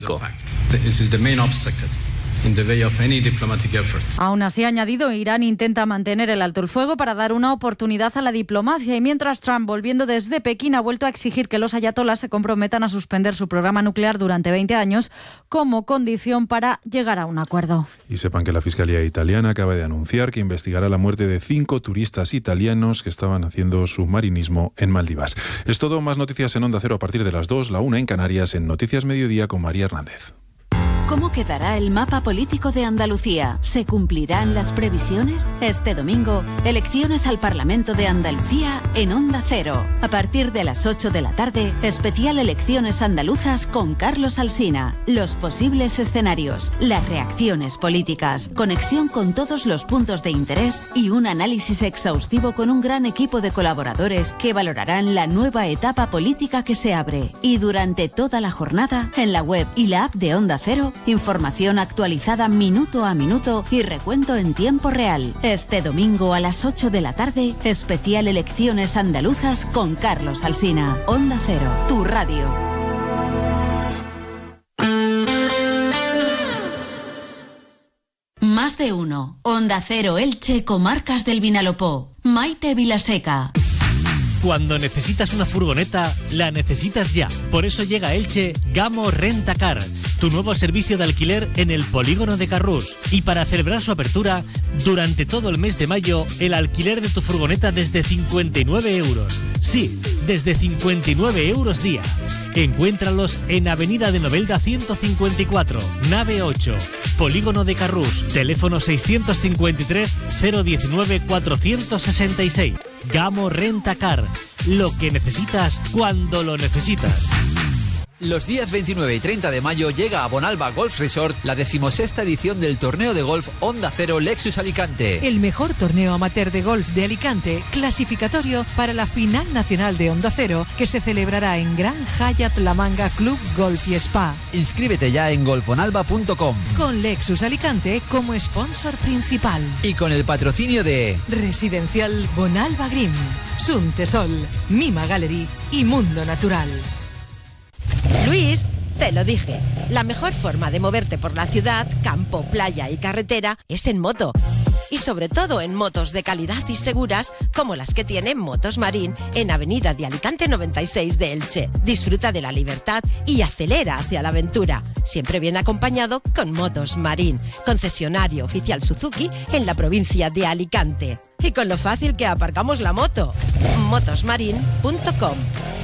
This is the main obstacle in the way of any diplomatic effort. Aún así, ha añadido, Irán intenta mantener el alto el fuego para dar una oportunidad a la diplomacia, y mientras Trump, volviendo desde Pekín, ha vuelto a exigir que los ayatolás se comprometan a suspender su programa nuclear durante 20 años como condición para llegar a un acuerdo. Y sepan que la Fiscalía italiana acaba de anunciar que investigará la muerte de 5 turistas italianos que estaban haciendo submarinismo en Maldivas. Es todo, más noticias en Onda Cero a partir de las 2, la 1 en Canarias, en Noticias Mediodía con María Hernández. ¿Cómo quedará el mapa político de Andalucía? ¿Se cumplirán las previsiones? Este domingo, elecciones al Parlamento de Andalucía en Onda Cero. A partir de las 8 de la tarde, especial Elecciones Andaluzas con Carlos Alsina. Los posibles escenarios, las reacciones políticas, conexión con todos los puntos de interés y un análisis exhaustivo con un gran equipo de colaboradores que valorarán la nueva etapa política que se abre. Y durante toda la jornada, en la web y la app de Onda Cero, información actualizada minuto a minuto y recuento en tiempo real. Este domingo a las 8 de la tarde, especial Elecciones Andaluzas con Carlos Alsina. Onda Cero, tu radio. Más de uno. Onda Cero Elche, Comarcas del Vinalopó. Maite Vilaseca. Cuando necesitas una furgoneta, la necesitas ya. Por eso llega a Elche Gamo Rentacar, tu nuevo servicio de alquiler en el polígono de Carrús. Y para celebrar su apertura, durante todo el mes de mayo, el alquiler de tu furgoneta desde 59 euros. Sí, desde 59 euros día. Encuéntralos en Avenida de Novelda 154, nave 8, Polígono de Carrús, teléfono 653 019 466. Gamo Rentacar, lo que necesitas cuando lo necesitas. Los días 29 y 30 de mayo llega a Bonalba Golf Resort la 16ª edición del torneo de golf Onda Cero Lexus Alicante. El mejor torneo amateur de golf de Alicante, clasificatorio para la final nacional de Onda Cero, que se celebrará en Gran Hyatt La Manga Club Golf y Spa. Inscríbete ya en golfbonalba.com. Con Lexus Alicante como sponsor principal. Y con el patrocinio de Residencial Bonalba Green, Suntesol, Mima Gallery y Mundo Natural. Luis, te lo dije, la mejor forma de moverte por la ciudad, campo, playa y carretera es en moto. Y sobre todo en motos de calidad y seguras como las que tiene Motos Marín en Avenida de Alicante 96 de Elche. Disfruta de la libertad y acelera hacia la aventura. Siempre bien acompañado con Motos Marín, concesionario oficial Suzuki en la provincia de Alicante. Y con lo fácil que aparcamos la moto. motosmarin.com.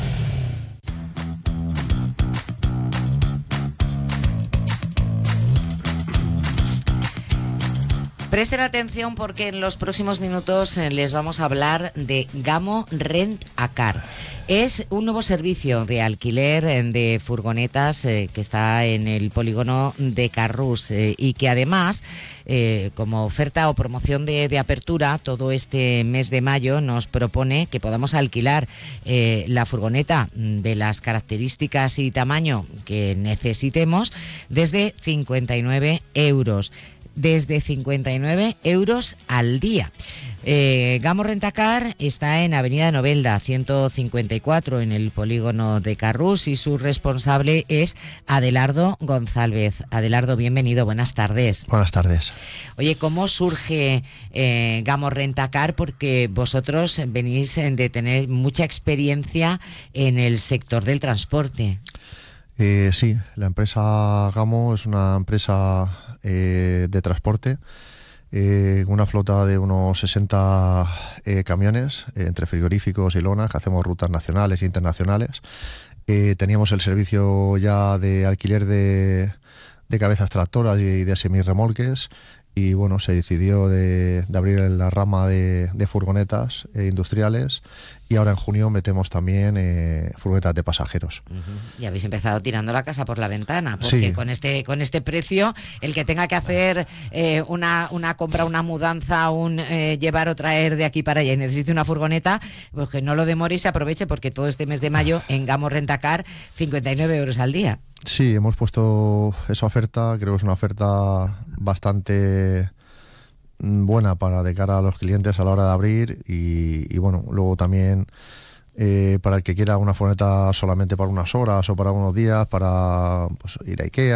Presten atención porque en los próximos minutos les vamos a hablar de Gamo Rent a Car. Es un nuevo servicio de alquiler de furgonetas que está en el polígono de Carrús y que además, como oferta o promoción de apertura, todo este mes de mayo nos propone que podamos alquilar la furgoneta de las características y tamaño que necesitemos desde 59 euros. Desde 59 euros al día. Gamo Rentacar está en Avenida Novelda 154 en el polígono de Carrús y su responsable es Adelardo González. Adelardo, bienvenido, buenas tardes. Buenas tardes. Oye, ¿cómo surge Gamo Rentacar? Porque vosotros venís de tener mucha experiencia en el sector del transporte. Sí, la empresa Gamo es una empresa de transporte, una flota de unos 60 camiones entre frigoríficos y lonas, que hacemos rutas nacionales e internacionales. Teníamos el servicio ya de alquiler de cabezas tractoras y de semirremolques, y bueno, se decidió de abrir la rama de furgonetas industriales, y ahora en junio metemos también furgonetas de pasajeros. Y habéis empezado tirando la casa por la ventana, porque sí, con este precio, el que tenga que hacer una compra, una mudanza, llevar o traer de aquí para allá y necesite una furgoneta, pues que no lo demore y se aproveche, porque todo este mes de mayo en Gamo Rentacar 59 euros al día. Sí, hemos puesto esa oferta, creo que es una oferta bastante buena de cara a los clientes a la hora de abrir, y bueno, luego también para el que quiera una furgoneta solamente para unas horas o para unos días, para pues, ir a IKEA,